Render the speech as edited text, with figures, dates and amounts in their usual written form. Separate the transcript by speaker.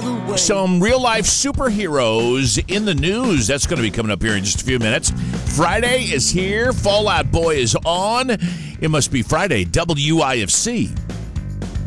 Speaker 1: Some real-life superheroes in the news. That's going to be coming up here in just a few minutes. Friday is here. Fall Out Boy is on. It must be Friday. WIFC.